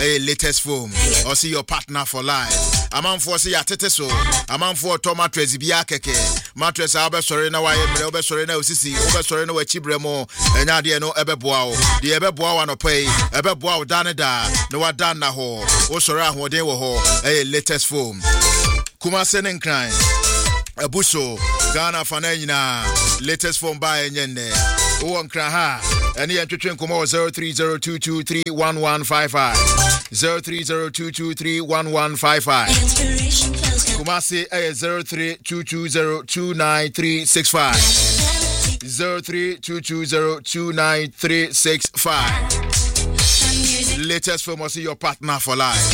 latest foam. Or see your partner for life. A man for see a teteso. A man for tomatres bia keke. Mattress abe sorry na waye mre obe sorry na osisi obe sorry na wachibremo enya de no ebe boa o de ebe boa wa no pay ebe boa o dan da no wa dan na ho o sorry ahoden wo ho latest foam kuma senen crime abuso Ghana fana nyina latest foam buy nyenne o won kra ha ene yentwetwe nkomo 0302231155 0302231155 Kumasi 0322029365 0322029365 Latest film must see your partner for life.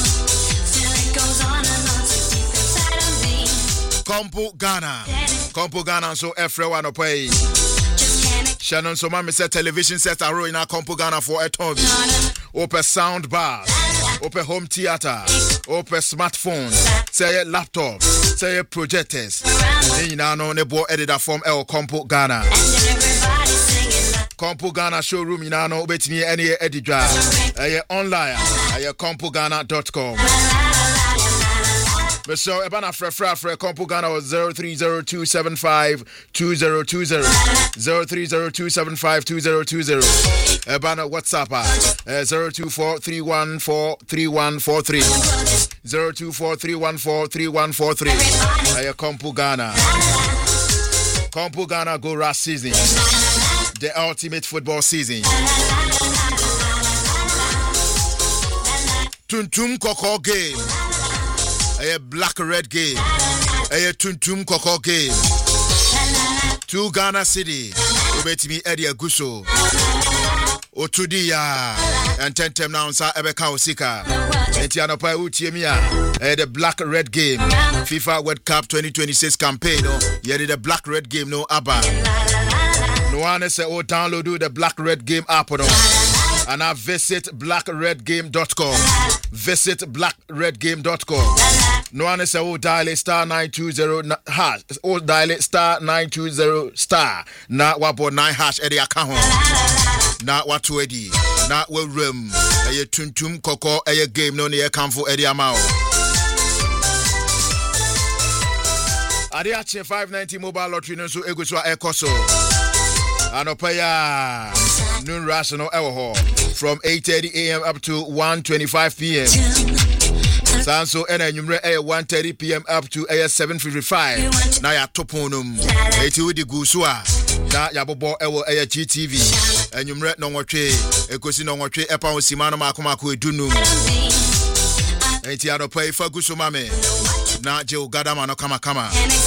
Kompo Ghana so everyone up pay. Shannon so mama said television set a row in a Kompo Ghana for a ton. Open sound bar, open home theater, open smartphone, say laptop, say projectors. You know ne bo editor from El Kompo Ghana. Kompo Ghana showroom you know betini any editor. Online kompogana.com. So ebana fra Kompo Ghana was 0302752020 0302752020 ebana WhatsApp 0243143143 0243143143 Kompo Ghana go Ras season, the ultimate football season. Tuntum Koko game, a black red game, a Tuntum Koko game. To Ghana City, Ubetimi Eddie Aguso, Otudia, and Tentem Nansa Ebeka Osika, and Tianopa Utiemia, the black red game, FIFA World Cup 2026 campaign, yet the black red game, no Abba. No one say, oh, download the black red game app, and I visit blackredgame.com. Visit blackredgame.com. No one say, oh, dial it star 920 hash. Oh, dial it star 920 star. Na wabo 9 hash edi account. Na watu edi. Na we room. Eye tuntum koko eye game no ne account for edi amao. Adi ache 590 mobile lottery no so eguswa ekoso. Anopaya noon rational hour from 8:30 a.m. up to 1:25 p.m. Sanso ena nyumre 1:30 p.m. up to 7:55. Na ya toponum. Eti wudi gusua. Na ya bobo ewo GTV. Enyumre no nwotwe ekosi no nwotwe epa osimano makomako edunum. Eti anopaya fa gusu mame. Na je ugada mano kama.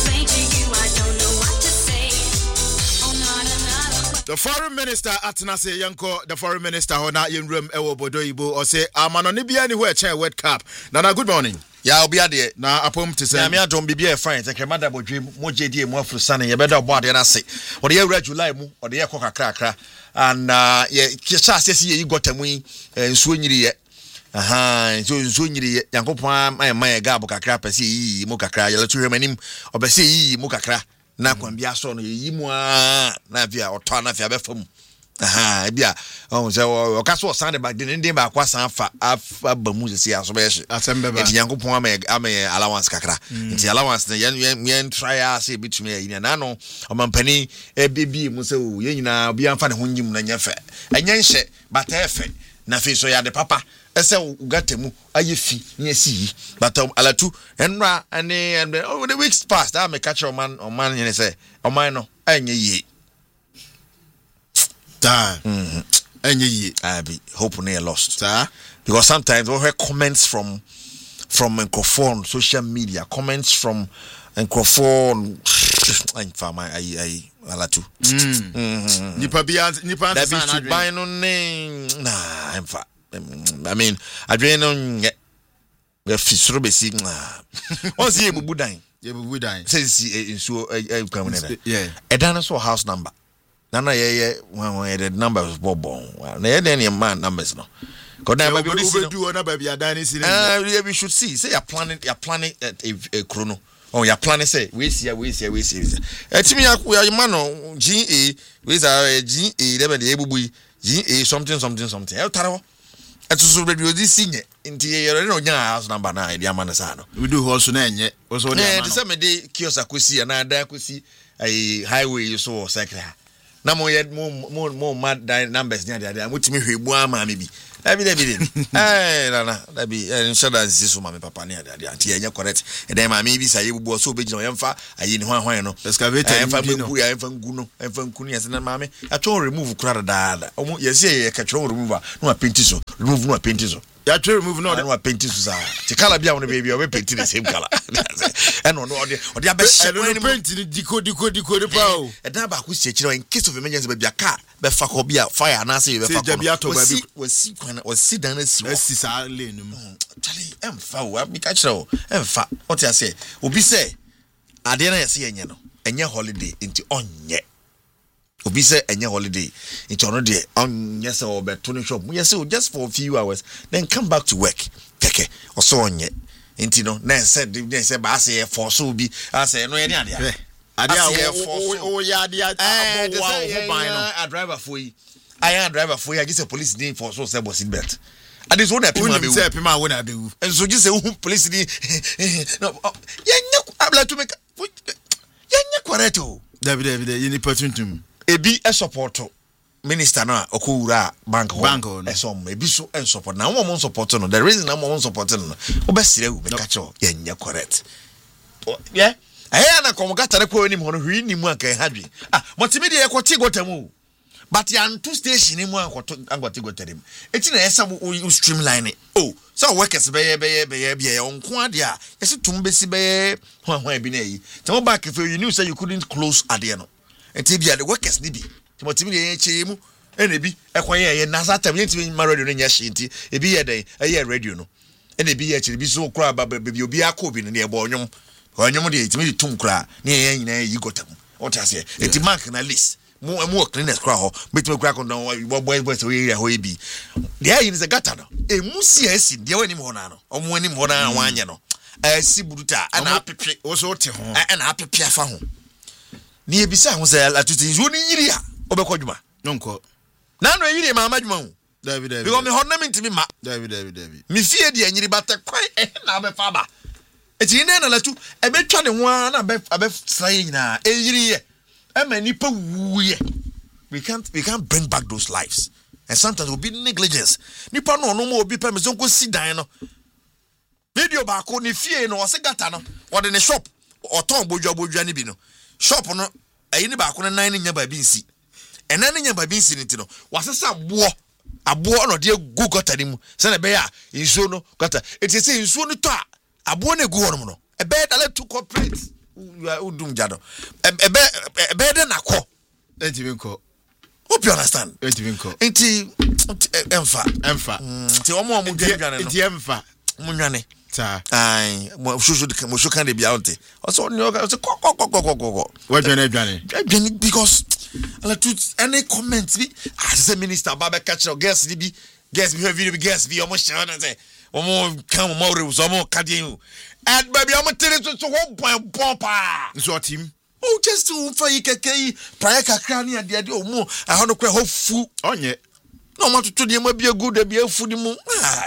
The foreign minister Atinase Yanko, the foreign minister Hona Yinrum Ewo Bodoibo, or say, Amano Nibia anywhere chair World Cup. Nana, good morning. Ya I'll be at the now upon to say, I don't be a friend. I can mother would dream more JD more for Sunny, a better body and I say, or the air July or the air coca cracker, and just says you got a wing and swing yet. Aha, so Zunyi, Yankopa, my Gaboka crap, I see Mokakra, you'll let you remain or Bessie Mokakra. Na kwambia so no yimwa na via otona via befom aha bia o se o kaso sande ba de ndin ba kwasan fa abamu se aso be hye atembeba enti yankopon ame allowance kakra enti allowance na yen try ase bitumi ayi na no omampani ebebi mu se o yenyina obi amfa ne honyim na nyefe enye nhye bata efe na fi so ya de papa ese ugatemu ayefi nyesi but alatu enra and over the weeks past that me catch man you say man no enye yi ta enye yi I be hope no lost ta because sometimes we hear comments from microphone social media comments from microphone I alatu nipa that be to buy no name nah I'm I mean, adrenaline we fisro besi on see bubudan says so yeah a dinosaur house number nana when the number was bobon na then man numbers no god na baby do na baby adani we should see say you're planning a chrono oh you're planning say we see etimi ya man no GA we say GA dem dey ebubu GA something e taro Eto so radio di sinye nti ye no nya house number na e dia ma na sa no we do horse na enye wo so dia ma no se me de kiosk akosi na da akosi ai highway so secret na mo ye mo mad numbers nya dia mutimi hwebu ama me bi David. Na. Dabi insurance so ma me papa ne ade anti enya correct. E dem ma me bi say bubu so be gina yemfa ayi ni hwan no. Excavator yemfa ngu ya yemfa ngu no. Yemfa nku ni ase na ma me. Atwo remove kura da. Omo yesi ye ka two remove no paint so. Remove no paint so. Ya two remove no paint so sa. Ti color bia won baby o be paint the same color. And no ode abe shine paint ni diko pa o. E da ba ku sie kire in case of emergency be bia car be fa ko bia fire na say be fa ko. Was sit down as sa lane mu Charlie emfa wo mi ka kire o emfa what you say obi say ade na yesi enye no enye holiday nti onye obi say enye holiday nti ono de onye say obeto ni shop yes just for a few hours then come back to work keke oso onye nti no na say ba say for so bi say no ye ni ade o ya ade abo wa ho ban no a driver for yi I am driver for you. I just a police name for so say seat belt. And this one that people be say pima wona be wu. And so just say police name. No, abla to make. Yanya kwareto. David, you need patuntum. Ebi e support minister na okowura bank no. Esom ebi so en support. Na mo support no. The reason na mo support no. Obesire wu make cho yanya correct. Yeah. Aya na komgata re ko ni mo no hwi ni mu aka hadwi. Motimi de ekoti gotamu. But yan two station in one angote go tell him. It's in a some streamline it. Oh, so workers be on quadia. Yes, tumbesi be one be nay. Tell back if you knew say you couldn't close at the end. And Tibia the workers nibi. Timothy chemu, and it be a quiet Nazata married in Yashinti, a be a day, a year radio no. And it be actually be so crab, but you be a coping near Bonyum. Or you to me tum cra near you got them. What I say, it's mark in a list. More cleaners crowd, but me crack on what boys area ho be. There is a gata no. E musi esi de wani mo na no. Omo wani mo na wanya no. Si buruta ana apepe o so te ho. Ana apepe afa ho. Ni ebisa ho say atuti zo ni yiri a obekọ dwuma. Nonko. Na no yiri ma amadwuma ho. David. Because me honna me ntimi ma. David. Me fie de anyiri bata kwan na abefa ba. Eti ne na latu ebetwa ne ho na abe srai nyina. E yiri ye. We can't bring back those lives. And sometimes we'll be negligence. Nipa no more be permission go sit down. Video back on the fear no was a gata or in a shop or tom bojo ni bino. Shop no a back on a 9 in by BC. And 9 in by BC no was a sub war. A boy no dear go got him. Send a bear in sono gata. It is saying soon to a bonne go on. A bed I let to cooperate. Udum jado ebe na ko entivinko hope you understand entivinko enti emfa nti omo dwane no enti emfa munwane ta ai mo shusu kan de bia onte also ni o ko wadwane because ala to any comment bi as a minister baba catch your guest bi video bi guest bi omo share na say omo kan mo re so omo kadin and baby I'm telling you to one bomba so team oh just to for you keke prayer kakra ni ade omo I want to cry ho fu onye no ma to dey ma bia good dey bia fu di mu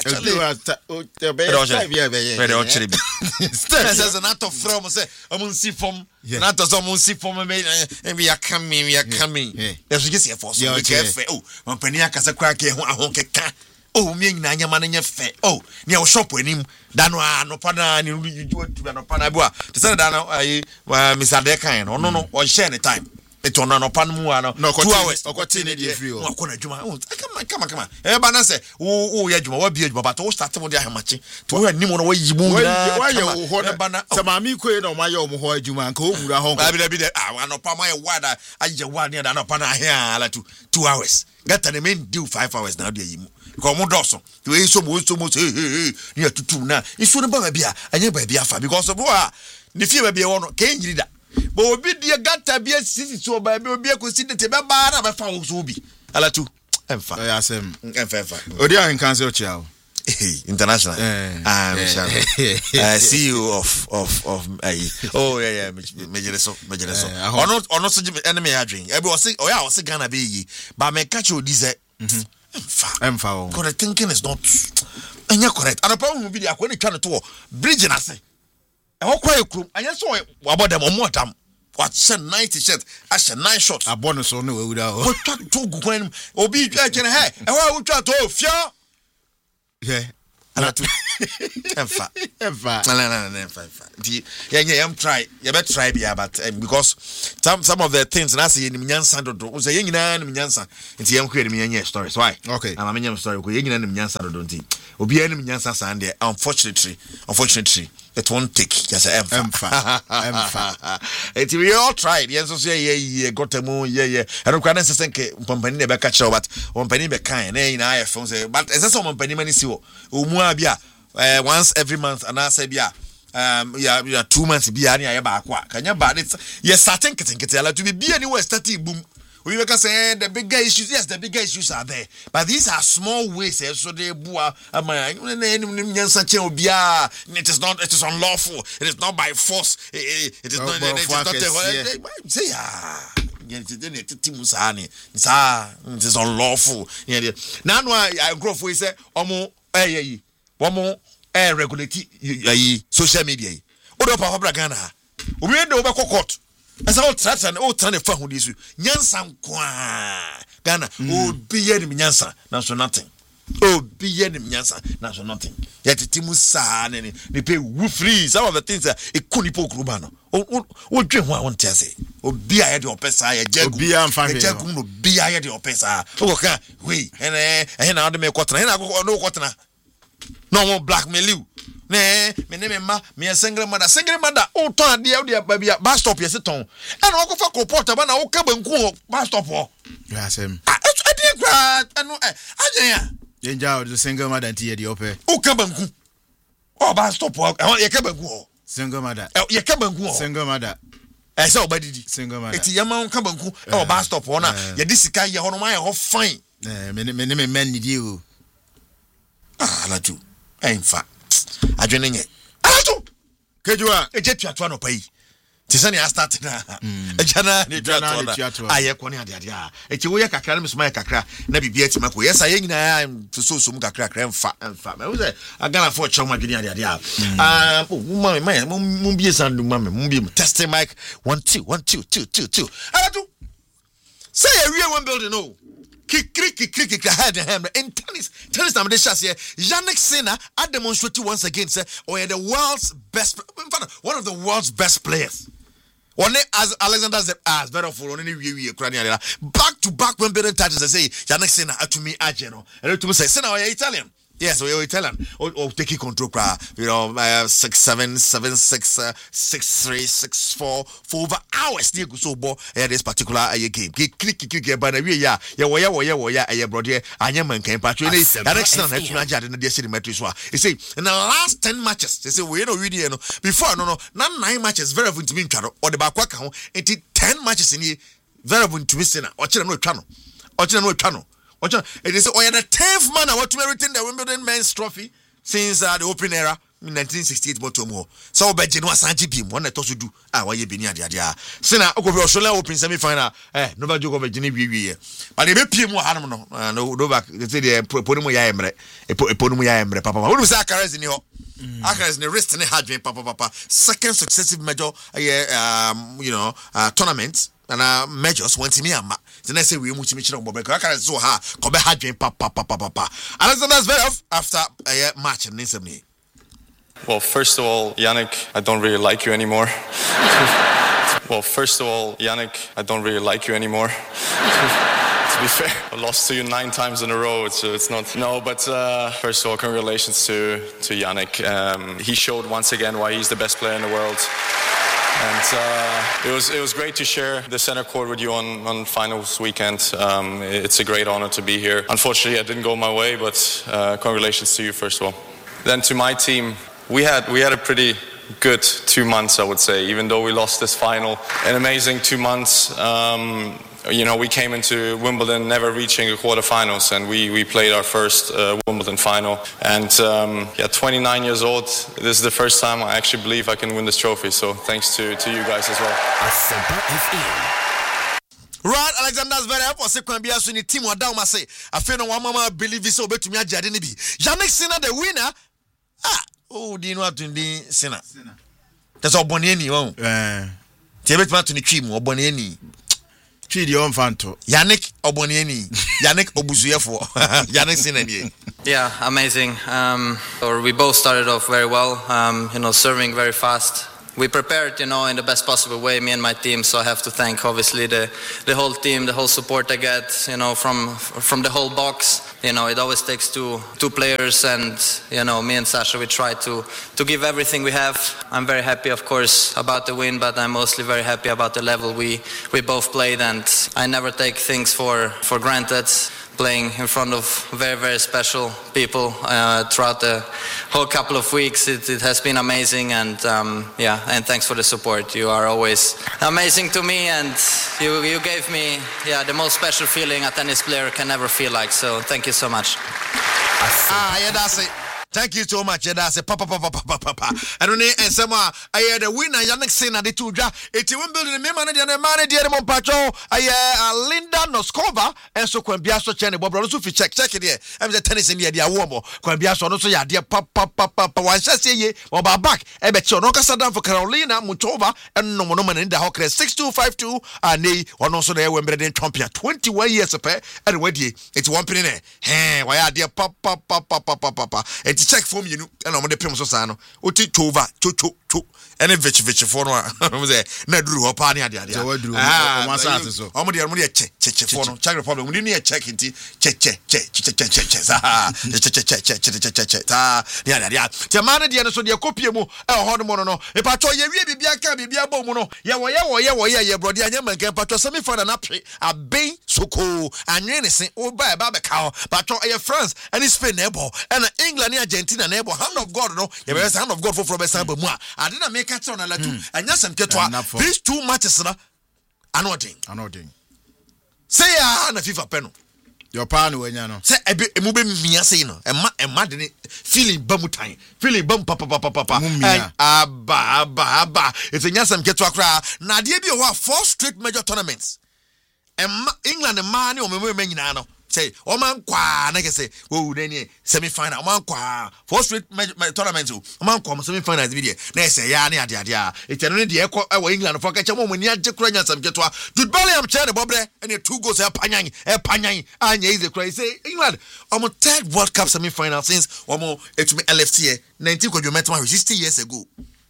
There's an out of from say I'm see from not to some see from me we are coming there's just here for so oh man pani akasa kwa ke ho ahokeka oh me nyina nyama na fe oh ne o shop anim da no anopa na ne you anopa na bua to say da no Mr. Dekan no o share any time it on anopa no mu ano 2 hours okoti ne dey free o akona adwuma come e ba na say wo ya adwuma wa bi adwuma but wo start mo dey ahamachi to wo anim no wa yi mu na wa ye wo ho na samami koe na o ma ye o mo ho adwuma nka o mura ho bi anopa ma ye wada aje wa ne da anopa na ahia ala 2 hours gata ne men do 5 hours na dey yi mu ko mo doso to e so mo hey ni atutu na isu ne ba bia anya ba bia fa because bo a ne fie ba bia wo no ke nyiri da bo obi die gata bia sisi so ba bia obi ko sidi te be ba na ba fa wo so bi ala tu emfa ya sem emfa odi a cancel chiao international CEO of Mejeleso ono so enemy adwin e be o se Ghana be yi ba me catch odi se Because the thinking is not correct. And the problem will be the when you try to bridge and I say, and what quiet room, and yes, about them on more time. What said 90 shots? I said 9 shots. A bonus on the way without. What to go when Obi can have? And why would try to fear? Yeah. I'm try. You better try, but because some of the things and I say in Nyansa don't say in Nyansa. It's young creating me stories. Why? Okay. I'm a story. We in Nyansa don't think. Obi any Nyansa Sunday. Unfortunately, it won't take. Yes, it's we all tried. Yes, so yeah, got a moon, yeah. I don't quite think company never catch up, but one penny be kind, I say, but as a some penny money see once every month, and I say, yeah, 2 months be any back. Can you but it's yes, starting getting to be anywhere starting boom. We can say the bigger issues, yes, the bigger issues are there, but these are small ways. So they bua, it is unlawful. It is not by force. It is not. Say it is unlawful. Now I grow for say one more regulate social media. Odo papa Ghana. We end over court. As all tracks and all trying to find who this Nyansan Ghana, oh, be any Nyansa, now so nothing. Oh, be any Nyansa, now so nothing. Yet Timusa and they pay free. Some of the things that it couldn't poke Rubano. Oh, drink one say. Oh, be I had your pesa, a jaguno, be I had your pesa. Oh, wait, and now the make quarter, and I go no quarter. No more blackmail you. Me a single mother, oh, turn dear baby, bus stop, yes, ton. And I'll go for Porta, but I'll come and go, bus stop. Yes, him. I did grad, and I the single mother, tea the opera. Oh, come and go. Oh, bus stop, I want your cabin go. Single mother, your cabin go. Single mother. I saw by single mother. It's your mount come and go. Oh, bus stop, honor. Yeah, this is kind of my whole fine. Many men need you. Ah, I do. In fact. Adwening it. Alato. Kejua. Ejet tuatwa no pai. Tisani I start na. Ejana ni tuatwa. Aye kwani ade a. Eti wo ye kakra no mesoma ye kakra na bibia ti mako. Yes aye nyina so mu kakra mfa. Me wo say agana for choma dwene ade a. Mum bie sandu mama. Mum bie test mic 1 2 1 2 2 2 2. Alato. Say a one building no. Kick ahead in tennis I'm the chance here. Yannick Sinner I demonstrate once again say the world's best, one of the world's best players. One as Alexander as better for only back to back Wimbledon titles. I say Yannick Sinner to me Ageno and to me say Sinner are Italian. Yes, we are Italian. Or taking control, 6-7, 7-6, 6-3, 6-4 for over hours. Near Gusobo, this particular game. Click, but we are, yeah, brother. I am man came patch. Excellent. You see, in the last 10 matches, they say we know really before no 9 matches very to be or the back account. 10 matches in here very to be seen. Or channel. It is the 10th man I want to retain the Wimbledon men's trophy since the open era in 1968 Motomo. So Benjamin Sanji Beam, one that also do why you been here. Sina Australia Open semi-final, nobody joke of Virginia. But they may PM no back, they say they put him Emre, Papa. What was Akaras in your Akaras in the wrist and a hard Papa? Second successive major, tournaments. And measures went to me and then I say we must mention about because so ha come hard papa. Alexander's very off after a match in Nisabni. Well, first of all, Yannick, I don't really like you anymore. To be fair, I lost to you 9 times in a row, so it's not. No, but first of all, congratulations to Yannick. He showed once again why he's the best player in the world. And it was great to share the center court with you on finals weekend. It's a great honor to be here. Unfortunately, I didn't go my way, but congratulations to you first of all. Then to my team, we had a pretty good 2 months, I would say. Even though we lost this final, an amazing 2 months. We came into Wimbledon never reaching a quarterfinals, and we played our first Wimbledon final. And 29 years old, this is the first time I actually believe I can win this trophy. So thanks to you guys as well. Rod Alexander's very up for second be as in the team or down say I feel no one mama believe this over to me Jade ni bi. Yannick Sinner the winner. Do you know what to do Sinner? That's all Bonieni oh. Tebet man to the team or Bonieni. Three the on fanto. Yannick Obonieni. Yannick Obuzuyefo. Yannick Sinner. Yeah, amazing. Or we both started off very well, serving very fast. We prepared, in the best possible way, me and my team. So I have to thank, obviously, the whole team, the whole support I get, from the whole box. It always takes two players, and me and Sasha, we try to give everything we have. I'm very happy, of course, about the win, but I'm mostly very happy about the level we both played, and I never take things for granted. Playing in front of very, very special people throughout the whole couple of weeks. It has been amazing, and and thanks for the support. You are always amazing to me, and you gave me the most special feeling a tennis player can ever feel like. So thank you so much. That's it. Thank you so much. That's a papa. I don't know. And some I had a winner. Yannick Sinner the two draw. It's one building. Me man, the man, the other patrol. Linda Noskova and so can be also channel. Bob also check it here. I'm the tennis in the idea warm. Can be also no so ya dear papa. One says ye or back. I bet you no down for Carolina Mutova and no man in the Hawker 6252 and they or no so they were better than Trumpia 21 years a pair and ready. It's 1 penny. Hey, why are dear papa. To check for me, and I'm the Pimso Sano, Uti Tova, Chu, and a vitch for no, Nedru or Pani. So what do so? I'm the check for no, check the problem. We didn't check it, check. Tamana, the other so the copiamo, a hormono, a patro, ye be a bomono, ya, brother, and can patro semi for an upgrade, a bay, so cool, and anything, or buy a barbecow, patro, a France, and his Spain neighbor, and England, Argentina neighbor, hand of God, no, you have hand of God for example. I didn't make it on a letter, and yes, and get these 2 matches, anointing. Say, a FIFA panel. Your pan when you know. Say, a bit moving me, I say, no, and mad feeling bum feeling bum papa. Abba. It's a yes, and get to a cry. Now, there be 4 straight major tournaments. And England and Mani or women, say, man, say, then semi-final, man, 4 straight tournaments, man, semi-final video. They say, it's only the echo of England for catch a moment when you have to cry some get to a good belly. I'm chatting about and your 2 goals are panyang, and ye the crazy England. I'm a 3rd World Cup semi-final since one more it's me LFC 19 because you met my 60 years ago.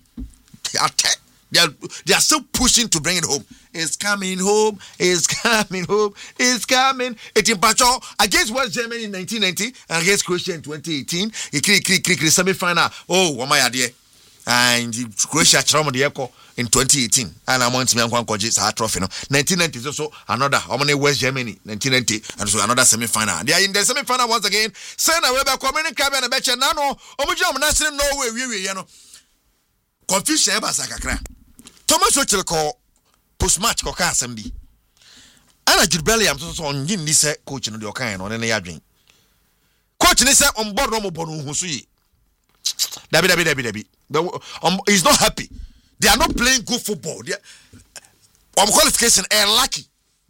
They are still pushing to bring it home. It's coming home. It's coming. It's in Pacho against West Germany in 1990 and against Croatia in 2018. He semi-final. Oh, what my idea? And Croatia trauma the echo in 2018. And I want to make one trophy. 1990 is also another. How many West Germany 1990 and so another semi-final. They are in the semi-final once again. Send away by community club and a betcha nano. Omujam national Norway. We confusion about Sakakra. Thomas Ochel call post-match ko ka asem bi. Ana Jurbeli am so on yin ni se coach no de okan no ne ya dwen. Coach ni se on board no mo bonu hu so yi. Dabi. He's not happy. They are not playing good football. They qualification lucky.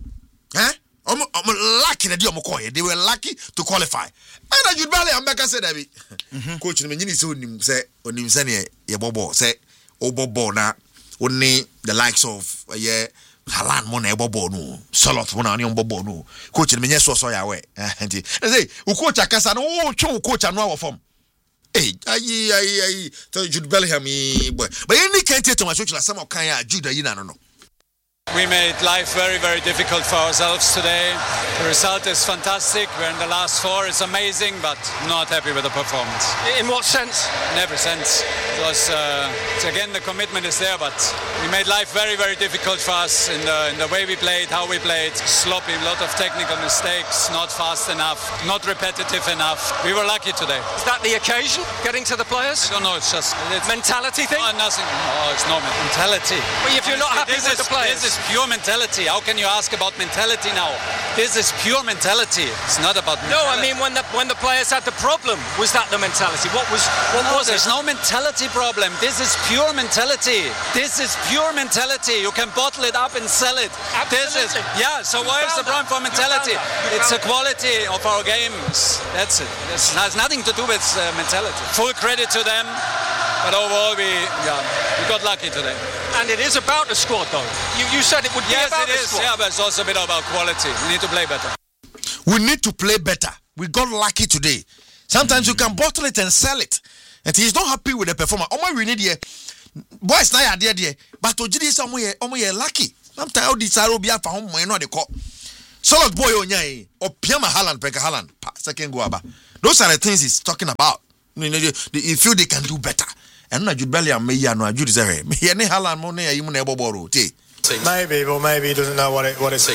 Lucky that they were lucky to qualify. And Jurbeli am back say dabi. Coach no nyini se onim se ne ye bobo say obobo na only the likes of Halan Mona Bobo no, Solot Monani Bobo no, coach and Meneso Soya. And say, who coach a Cassan, oh, coach and no form. Hey, I Jude Bellingham, but any can't tell my social some of Kaya Judah, you know. We made life very, very difficult for ourselves today. The result is fantastic. We're in the last 4. It's amazing, but not happy with the performance. In what sense? In every sense. Because, again, the commitment is there, but we made life very, very difficult for us in the way we played, how we played. Sloppy, a lot of technical mistakes, not fast enough, not repetitive enough. We were lucky today. Is that the occasion? Getting to the players? I don't know, it's just... mentality thing? Nothing. Oh, it's no mentality. Well, if you're not happy with the players... pure mentality. How can you ask about mentality now? This is pure mentality. It's not about mentality. No, I mean when the players had the problem, was that the mentality? What was there's no mentality problem. This is pure mentality. This is pure mentality. You can bottle it up and sell it. Absolutely. So why is the problem for mentality? It's the quality of our games. That's it. This has nothing to do with mentality. Full credit to them. But overall, we got lucky today. And it is about the squad, though. You said it would be about the squad. Yeah, but it's also a bit about quality. We need to play better. We need to play better. We got lucky today. Sometimes you can bottle it and sell it. And he's not happy with the performance. We need here. Boys, now are there. But to do this, we're lucky. Sometimes this will be for home. They call. Solid boy on ya. Or Pierre Haaland, Pekka Haaland. Second go about. Those are the things he's talking about. You feel they can do better. And not Jude Bellingham, me ya no Jude Zare. Me ya ne Haaland mo ne ya yimu ne boboro. Maybe he doesn't know what it's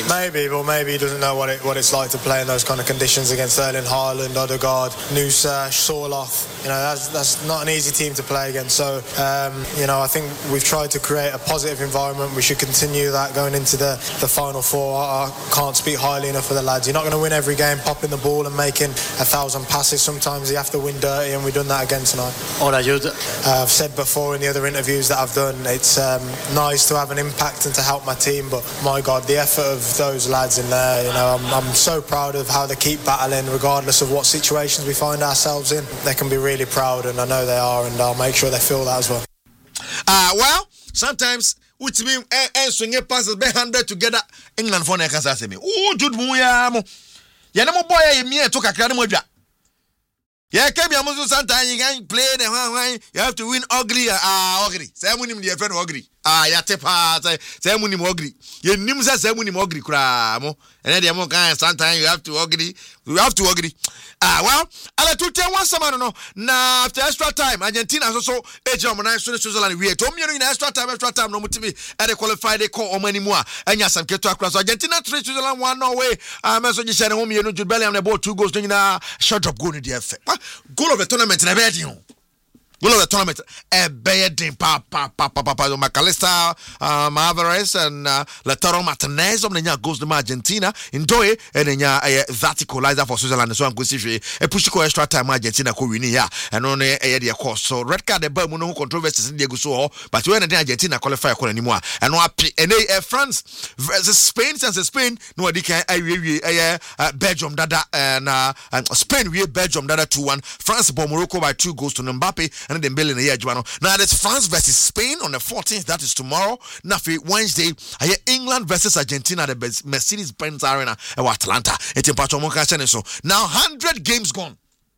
like to play in those kind of conditions against Erling Haaland, Odegaard, Nusa, Sorloth. That's not an easy team to play against. So I think we've tried to create a positive environment. We should continue that going into the final four. I can't speak highly enough for the lads. You're not going to win every game popping the ball and making 1,000 passes. Sometimes you have to win dirty, and we've done that again tonight. I've said before in the other interviews that I've done, it's nice to have an impact and to help my team, but my God, the effort of those lads in there, I'm so proud of how they keep battling regardless of what situations we find ourselves in. They can be really proud, and I know they are, and I'll make sure they feel that as well. Well, sometimes which mean and swing passes be handed together England for next say me. Oh, Jude Muya mo. Ya na mo boy ya me to kakra na mo dwa. Yeah, Kebia Musu sometimes you can play the one, you have to win ugly. Ugly. Say munim the friend ugly. Ya tepa say munim ugly. You nimsa say munim ugly kra mo. And then mo kan sometimes you have to ugly. Well, ala to tell one someone no. Na after extra time Argentina so ejom na Switzerland we to me in extra time no mutimi e dey qualify dey call omani mu a anya sam keto akra so Argentina 3 Switzerland 1 Norway. Meso ji share home you no Jude Bellingham na ball 2 goals na shot drop goal in the effect. Goal of the tournament na be din. Goal of the tournament din pa McAllister, Alvarez and Lautaro Martinez of the goals to Argentina enjoy and then that equalizer for Switzerland so go see e push ko extra time Argentina ko win here and on the course so red card the ball no controversies in the go so but when the Argentina qualify ko anymore and no and France versus Spain since Spain no dey can Belgium dada and Spain we Belgium dada 2-1 France ball Morocco by 2 goals to Mbappe and then Bellingham here now that's France versus Spain on the 14th, that is tomorrow. Now for Wednesday, England versus Argentina at the Mercedes-Benz Arena at Atlanta. It's in Patromonca. So now 100 games gone.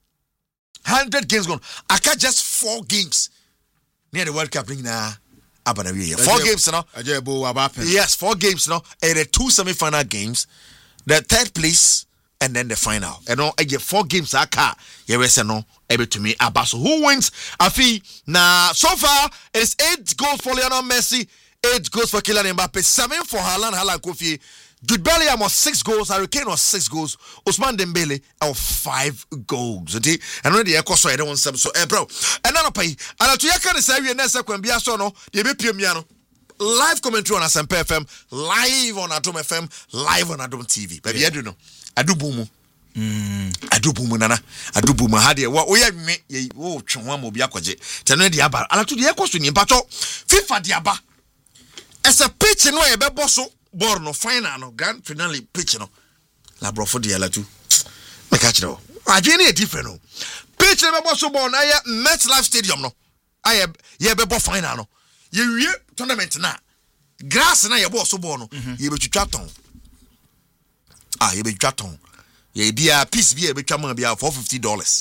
I got just 4 games near the World Cup now. 4 games now. Yes, 4 games now. And the 2 semi-final games, the 3rd place, and then the final. And I get 4 games. I can't. Able to me Abaso. Who wins? Afi. Now so far it's 8 goals for Lionel Messi, 8 goals for Kylian Mbappe, 7 for Haaland Kofi. Jude Bellingham was 6 goals, Harry Kane was 6 goals, Ousmane Dembele 5 goals. And already I so I don't want some so bro. And now pay. And to yaka say we na sekwan bia so no, dey be piamia no. Live commentary on Asempa FM, live on Adom FM, live on Adom TV. Baby I do know. Adubumu had ye me wo twon mo bia kwaje teno de aba ala to de ekoso ni mpacho FIFA de aba as a pitch no e be boso ball no final no grand finale pitch no la brofo de ala tu me catch no adwe na different no pitch no be boso ball na ye MetLife Stadium no aye ye be bo final no ye wie tournament na grass na ye boso ball no ye be twitwa ton ye be twitwa ton ye be a piece be twama be $450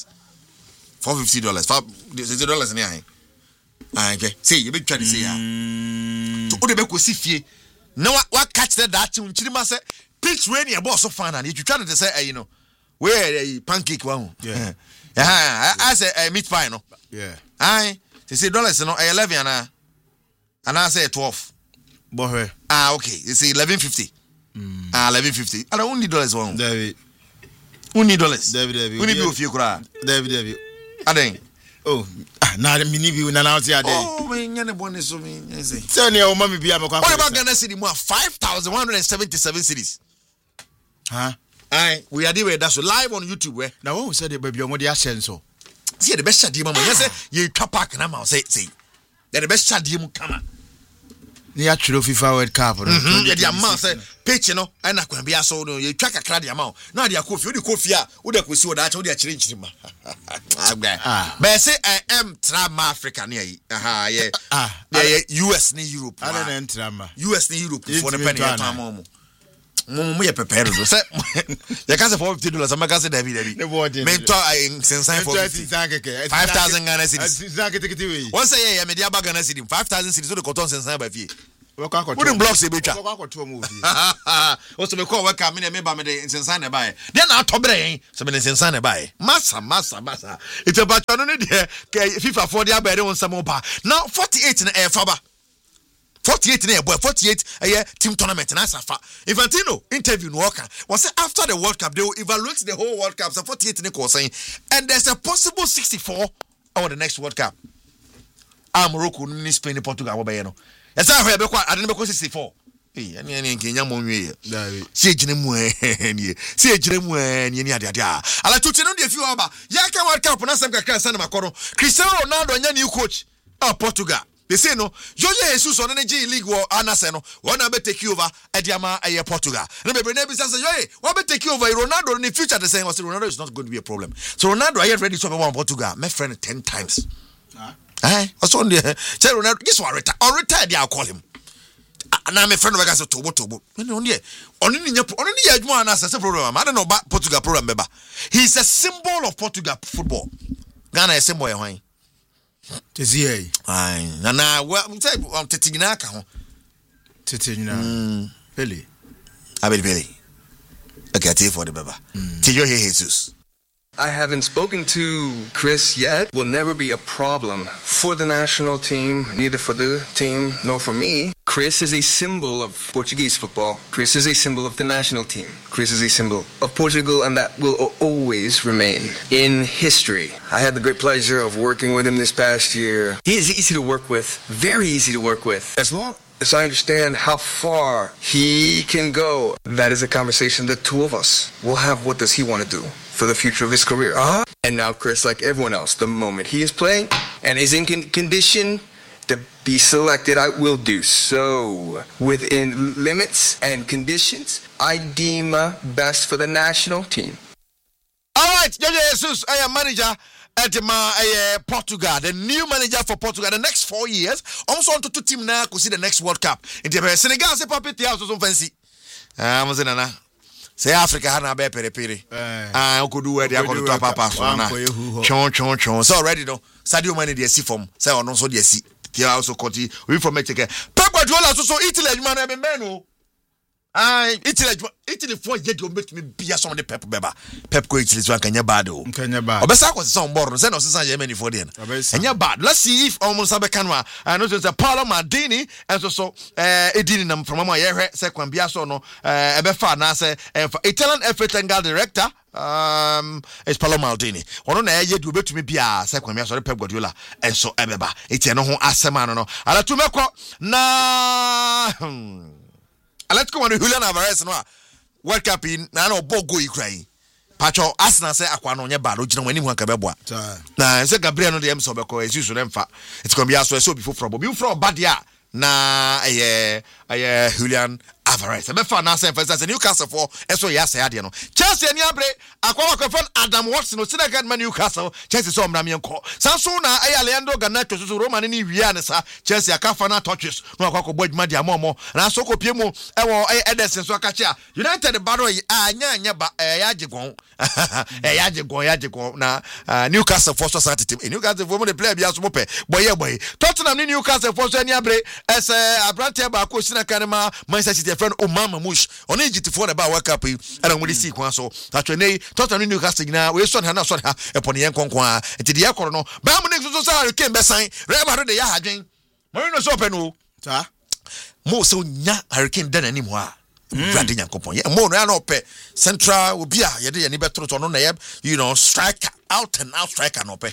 $450 ni ahe okay say ye be twa de say ya to o de be kosi fie na wa catch that nchirima say pitch rain ye boss fan and you try to say where pancake one yeah I say meat pie no yeah I say dollars no 11 and I say 12 boy okay you say 1150 1150 and only dollars one David $1 David we need to feel kura David aden Oh, na mini bi na na ade. Oh, me nya ne bone so me say. Say ne o ma me bia me kwa. What about Ghana cedi mu 5,177 cities? Huh? Aye, we are there that's live on YouTube where. Now who said the baby o mo dey asenso. See the best shot mama. You say you twa park na ma say. The best shot mu kama. Ni atwero FIFA World Cup no. Yeah, the amount say pitch no and akwan bia so no you twa kakra the amount. Now the kofi, the kofi a wo da kosi wo da acha wo da chire ma. But say I am Trama Africa near yeah US ni Europe. I don't Trama. US ni Europe for the penny time mo. Mo ye prepare do say you can say $50 am can say David. Me to since for 5,000 Ghana cedis. Once say yeah me dia Ghana cedis 5,000 cedis so the cotton since by fee. We blocks e betwa. Also me call work am me ba me de since na buy. Then na to bre so me since na buy. Massa. It's about no ne de FIFA for dia buy dey on some ba. Now 48 na faba. 48 na boy 48 team tournament na safa. Infantino interview no worker. Was say after the World Cup they will evaluate the whole World Cup. So 48 na ko saying and there's a possible 64 over the next World Cup. Morocco ni Spain Portugal wo no. Esa ho be kwa ade be ko 64. Ani nkenya mo nwe ye. Si ejine mu ni ade a. Ala tuti no de fi oba. Ya ka World Cup na sam kakra san makoro. Cristiano Ronaldo nya new coach. Portugal. They say no, Jorge Jesus on the G League war Anaseno, one be take you over Ediama Portugal. Remember, Nebi says, what be take you over Ronaldo in the future? The saying was Ronaldo is not going to be a problem. So Ronaldo, I get ready to one Portugal, my friend 10 times. I was on the tell Ronaldo, this one retired, I'll call him. Now my friend was a Tobo. Only one as a problem. I don't know about Portugal program, member. He's a symbol of Portugal football. Ghana is a symbol of wine. Tezie. Ai, na I'm tetigina ka ho. Tetigina. Really. Abeli. Okay, I for the baba. Tijo Jesus. I haven't spoken to Chris yet. Will never be a problem for the national team, neither for the team nor for me. Chris is a symbol of Portuguese football. Chris is a symbol of the national team. Chris is a symbol of Portugal, and that will always remain in history. I had the great pleasure of working with him this past year. He is easy to work with, very easy to work with. As long as I understand how far he can go, that is a conversation the two of us will have. What does he want to do for the future of his career? And now Chris, like everyone else, the moment he is playing and is in condition to be selected, I will do so within limits and conditions I deem best for the national team. All right, Jorge Jesus, I am manager at Portugal, the new manager for Portugal. The next 4 years, also on to team now to see the next World Cup. In the Senegal, say Papi Tia so fancy. Nana. Say Africa hana be pere. Could do where they are going to papa. Chon. So already though, Sadio Mane dey see from. Say on also dey see. Tia also continue. We from Mexico. Pep Guardiola so Italy man e be no. Italy for ye do make me be some of the Pep beba. Pep go Italy so kanya bad o. Obesa ko say on board. Say no say Germany for there. Kanya bad. Let's see if almost abekanwa. I know say Paolo Maldini and so Edini nam from my here say kwambia so no ebefa na say Italian FA technical director it's Paolo Maldini. Ono na ye do betumi bia say kwambia so Pep Guardiola and so ebeba. Eti no ho asema no. Ala tumekọ na let's go on to Julian Alvarez no World Cup in na no bogo ikrai. Pacho Arsenal say akwa no nya bad o gina wani hu aka beboa. Na say Gabriel no dem so beko esu dem fa. It's going to be so before from bad ya na Julian Alvarez. Ebe fa na say first Newcastle for eso ya say ade no. Chelsea ni abre akwa friend Adam Watson no sina get man Newcastle. Chelsea so mna menko. Sanso na Leandro Garnacho so Roma ni wia ne sa Chelsea akafa na touches no akwa bodjuma dia momo. Na so kopie mu ewo Ederson so akacha. United baro anya ba yajegon. Yajegon na Newcastle for society team. Newcastle for mo the player bia so mo pe. Boy. Tottenham ni Newcastle for so ni abre as Abrante ba ko sina kanema Manchester City friend Omama Mush on Egypt for the World Cup and I'm going to see so actually Tottenham Newcastle now we son ha upon yen konkwa enti de yakoro no ba mo next so say came be sign Real de ya hadwen Marino so open o ta mo so nya Hurricane dan anim ho a brand Nyankopon mo no na ope central obi a ye de ye ni betoro to no na striker out and out striker no ope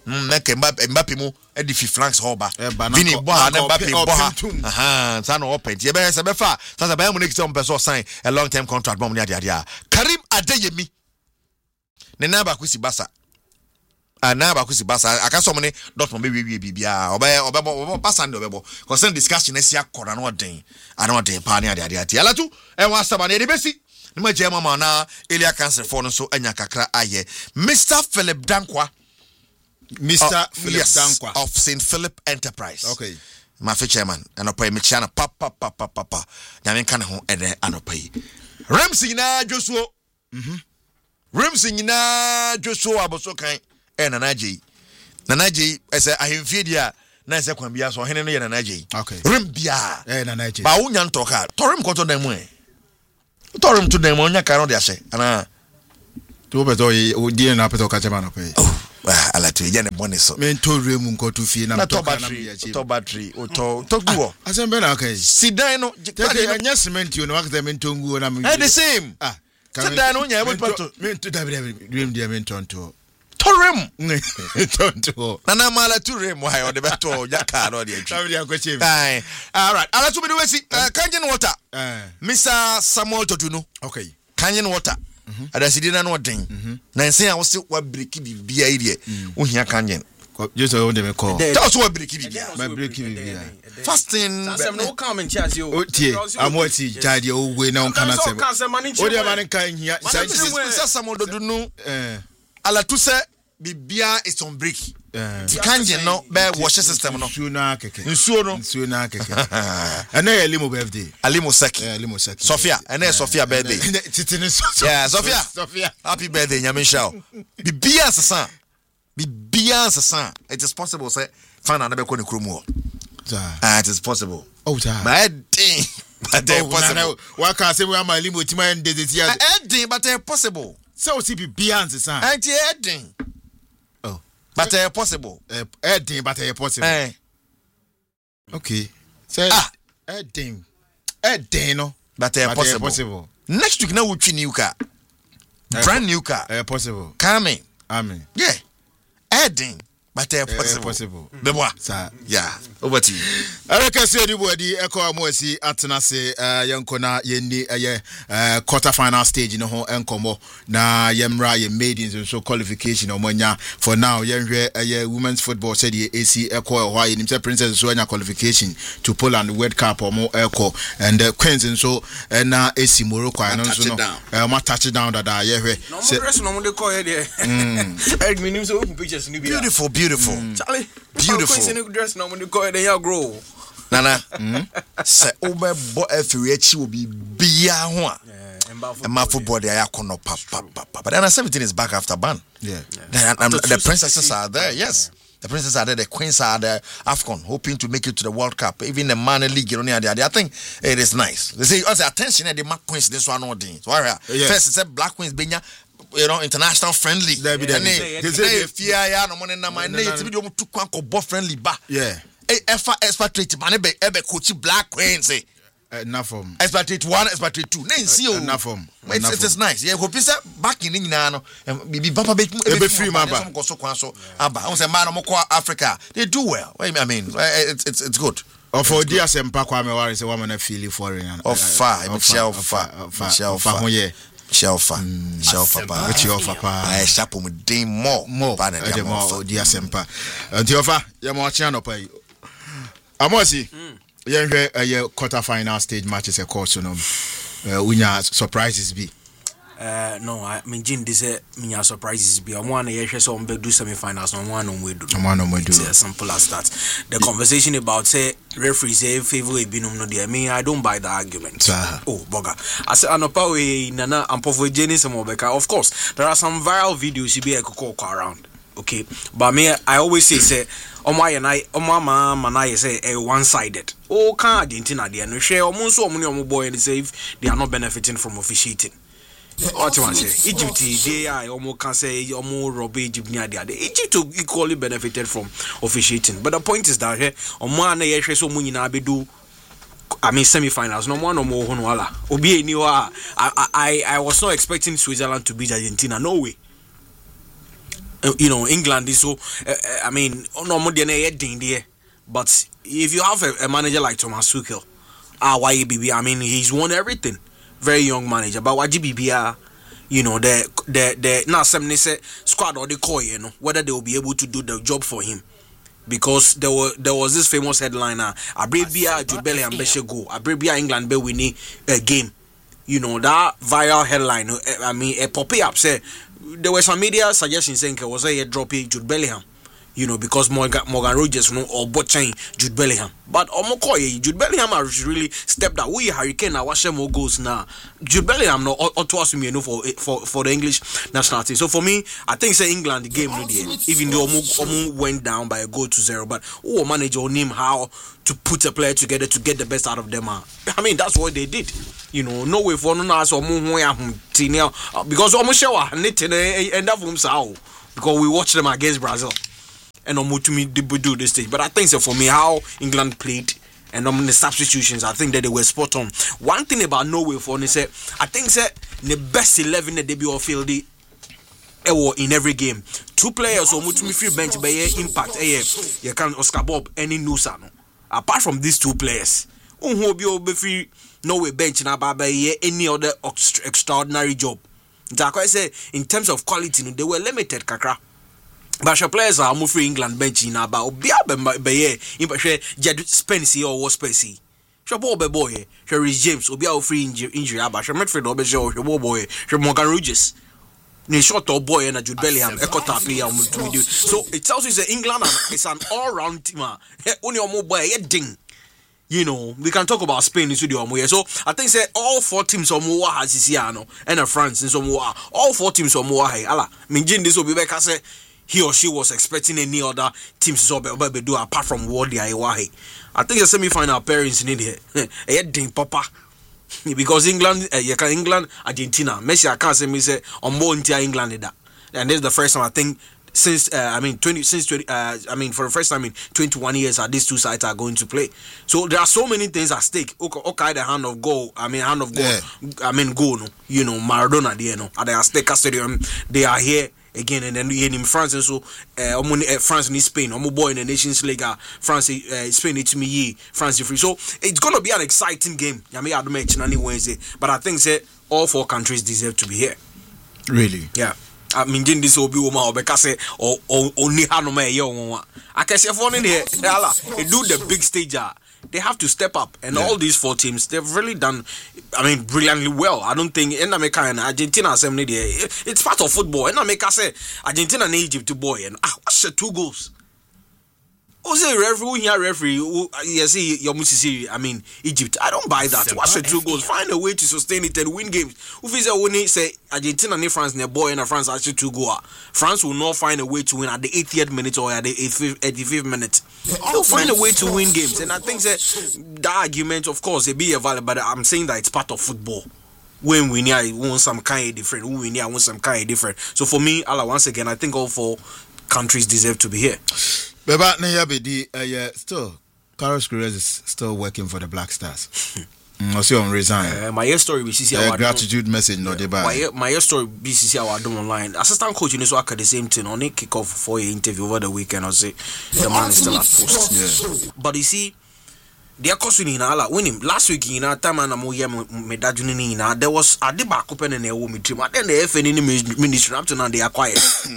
Make Mbappe mu e di fi flanks hoba. Vini bo ha na Mbappe bo ha. Aha, sa no open. Ye be se be fa. Sa Bayern Munich say on person sign a long term contract bomb ni ade. Karim Adeyemi. Ne na ba kwisi Barca. Na ba kwisi Barca. Aka so mo ne Dortmund be wie bibia. Obe Barca ndi obebo. Concern discussion na si akora na odin. Ana odin pa ni ade. Ala tu e wa saba na e besi. Ni ma jema ma na Elia Cancer for no so anya kakra aye. Mr. Philip Dankwa. Mr. Philip Dankwa of St. Philip Enterprise. Okay. My chairman and I pay me chana papa. Yamin kan ho ede anopai. Ramsey na Joshua. Ramsey na Joshua aboso kan e nanaji. Nanaji ese ahemfie dia na ese kwan bia so hene no ye nanaji. Okay. Rem bia e nanaji. Ba unya ntoka. Torim koto dem e. Torim to dem onya kan no de ahye. Ana to beto o die na peto ka chama no pe. Ala tu ye ne bone so. Men to remu nkoto fie na to battery to guo. Asembe na kai. Sidan no anya cement you no akta men to nguo na me. The same. Sidan no nya e pato. Men to rem dia men to Torem. Tonto. Nana mala tu rem why o de beto yaka no de atwi. Sabi akwache. All right. Ala tu be we si Kangen Water. Mr. Samuel Totunu. Okay. Kangen Water. Adasidina no den. Na nsen a wo se wa break bibia ide. Wo hia Kangen. Just o de me call. Just wa break bibia. My break bibia. Fasting. Some no comment chance you. O tie. Amoti jade o we na on kana se. O de man kan hia. Mr. Samuel Totunu. Ala tu se bibia is on break. Kangen no be wash system no. Nsuo na keke. Ana ya limo birthday. Alimo Seki. Limo Seki. Sophia, ana Sophia birthday. Titini yeah, Sophia. Happy birthday, Nyamisha. Bibia sasa. It is possible say fan na be ko ne kromu. It is possible. Oh, ta. But possible. Why can't say we are my limo tima and desert here? But possible. So see bibia sasa. Edding. But possible. But possible. Okay. Say Edding no. But possible. Next week now we try new car. Brand new car. Possible. Coming. Amen. Yeah. Edding. But possible. The what? Yeah. Over to you. Areka se di body eko amosi atena se yankona yenni quarter final stage no ho enkomo na yemra ye maidens so qualification omonya for now yenhwe women's football said the AC eko ho yenim se princess so anya qualification to Poland World Cup omo eko and Queens so na AC Morocco no so no ma touch down that yehwe se no mo de call here minim so pictures ni bia beautiful Charlie beautiful dress no mo de call here grow Nana, say over bo efi will be bia ho a. Yeah, football they are kono papa. But then 17 is back after ban. Yeah. The princesses are there. Yes. The princesses are there, the queens are there, AFCON hoping to make it to the World Cup. Even the Man League, you know, I think it is nice. They say also attention at the Mark Queens this one or thing. So first it said Black Queens benya international friendly. They say fear no money na my name to be to kwanko friendly ba. Yeah. Efa expatriate man ebe coach Black Queens enough from expatriate 1 expatriate 2 na nsi o enough from it is nice yeah hope say back in nyina no bibi papa be free man ba some go so kwan so aba on say man no ko Africa they do well I mean it's good for dia sempa kwa me worry say woman na feel foreign of far Michelle Hoye Shelfa papa which you offer pa I sharp mu dey more than the more dia sempa anti offer ya mo chia no pa Amosi, yenhwe quarter final stage matches e course no. Unya surprises be. No, I mean Jim this minya surprises be. Omo na yehwe so ombe do semi-finals no omo na omwe do. It's as simple as that. The conversation about say referee say favor ebinum no there. I mean I don't buy the argument. Oh, boga. I say anopa we nana ampofo jeni some obeka. Of course, there are some viral videos you be ekoko around. Okay, but me I always say Oma say one-sided. Oh, can't identify the no share almost so many boy and say if they are not benefiting from officiating. What you want to say? Egypt, they are almost can say almost rob Egypt near the other. Egypt equally benefited from officiating. But the point is that here, Oma na yeshe so many na do. I mean semi-finals. No one no more honwala. Obi I was not expecting Switzerland to beat Argentina. No way. England is so. I mean, no more than a there. But if you have a manager like Thomas Tuchel, YBB, I mean, he's won everything. Very young manager, but YBB, the now some say squad or the core, whether they will be able to do the job for him. Because there was this famous headliner, Abrebia Jude Bellingham Beshe go, Abrebia England be winning a game. That viral headline, I mean, a pop up say there were some media suggestions saying it was a drop Jude Bellingham. Because Morgan Rogers or botching Jude Bellingham. But Omokoye, Jude Bellingham has really stepped up. We Hurricane now watch more goals now. Jude Bellingham no to me for the English national team. So for me, I think say England the game no there. Even though Omo went down by a goal to 0, but manager name how to put a player together to get the best out of them. I mean that's what they did. No way for no as because Omo show end up because we watched them against Brazil. And to me do this stage. But I think so for me how England played and the substitutions, I think that they were spot on. One thing about Norway for me say I think the best 11 that they be field in every game. 2 players to me free bench by impact you can Oscar Bob any Nusa. Apart from these 2 players, who be free Norway bench na by any other extraordinary job. I say in terms of quality they were limited kakra. But your players are more free England bench in about Obia Jed Spency or was Spency. Shabo boy, Rhys James, Obia free injury, but your Medford Obejo, your boy, your Morgan Rogers. Ni short or boy and a Jude Bellingham, Ekota player. So it tells you that England is an all-round team. Only a mobile ding. We can talk about Spain in studio. So I think say all 4 teams of Moa has Siciano and France in some Moa. All 4 teams of Moa. Allah, Minjin this will be back. I say. He or she was expecting any other teams to do apart from what they are. I think the semi-final appearance in here. Papa. Because England, Argentina. Messi, I can't say me say on more into England that. And this is the first time I think since for the first time in 21 years these 2 sides are going to play. So there are so many things at stake. Okay, the hand of goal. Goal. Maradona there at the Azteca Stadium. They are here. Again, and then in France, and so France and Spain, boy in the Nations League, France, Spain, it's me, France free. So it's gonna be an exciting game. I mean, I don't mention any Wednesday, but I think all 4 countries deserve to be here. Really? Yeah. I mean, this will be or because only Hanoma. I can say for in here, they do the big stage. They have to step up, and all these 4 teams, they've really done, brilliantly well. I don't think in America and Argentina, it's part of football. In America, say Argentina and Egypt to boy, and what's the 2 goals? Who's a referee? Yes, Egypt. I don't buy that. What's the 2 goals? Find a way to sustain it and win games. If it's when they say Argentina and France, and boy, and France actually 2 goals, France will not find a way to win at the 80th minute or at the 85th minute. They'll find a way to win games, and I think that argument, of course, it be a valid, but I'm saying that it's part of football. When we need, I want some kind of different. When we need, I want some kind of different. So for me, once again, I think all 4 countries deserve to be here. Still, Carlos Queiroz is still working for the Black Stars. I see on resign. My story BCC gratitude message no deba. My story BCC award online. Assistant coach in so the same thing on a kick off for your interview over the weekend. I say the man is still at post. Yeah. But you see, they are costing in Allah winning last week in our time and Medajuni. There was a debate open in a woman team. Then the FN ministry up to now they are quiet.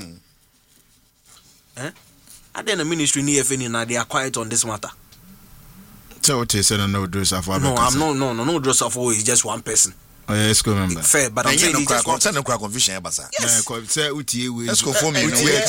And then the ministry near FN they are quiet on this matter. So what you said no dress of no, I'm no dress of is just one person. Oh yeah, let's go remember. Fair, but I'm saying it's just one confusion basa. Yes. Say utie we. Let's go for me.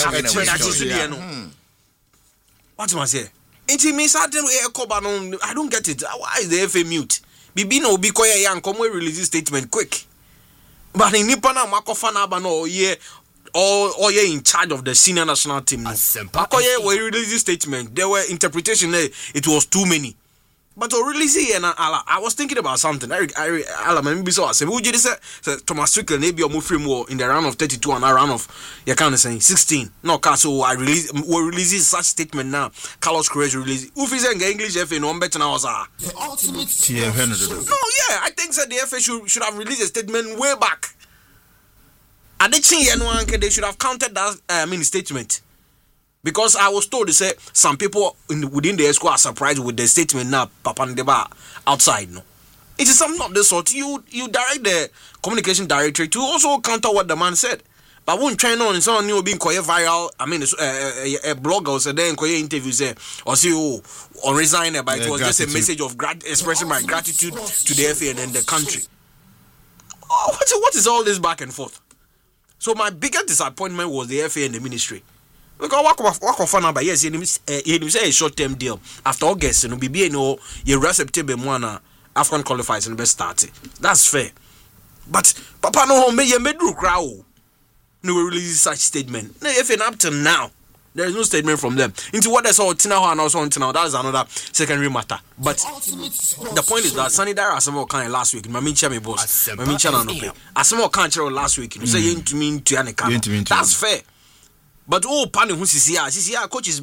What am I say? It means I don't get it. Why is the FA mute? Bibi no be koya yan come we release this statement quick. But in Nipana Makofana Bano yeah or you're in charge of the senior national team. Akoye we release this statement. There were interpretation it was too many. But to release it, and I was thinking about something. I maybe so I said, would you say Thomas Tuchel maybe or free more in the round of 32 and a round of you can't say 16. No, so we release such statement now. Carlos Queiroz release. Who is in English FA no better now? The ultimate TFN. No, yeah, I think that the FA should have released a statement way back. They should have counted that statement. Because I was told, they say some people within the school are surprised with the statement now, Papa Ndeba outside. No, it is something of this sort. You direct the communication director to also counter what the man said. But when China on someone new being quite viral, a blogger said then interview say or see on resign, but it was just a message of expressing my gratitude to the FA and then the country. Oh, what is all this back and forth? So my biggest disappointment was the FA and the ministry. Because what confirm about yes, he say a short-term deal after August, and be you September one Afghan qualifiers and best started. That's fair. But Papa no me you made crowd. No release such statement. No, if up to now, there is no statement from them. Into what they saw Tina and also on Tina, that is another secondary matter. But the point is that Sunny Dara Asamo kind last week. Mamincha me boss. Mamincha no play. Asamo can't last week. You say you to mean to Yanika. That's fair. But Pani who coach is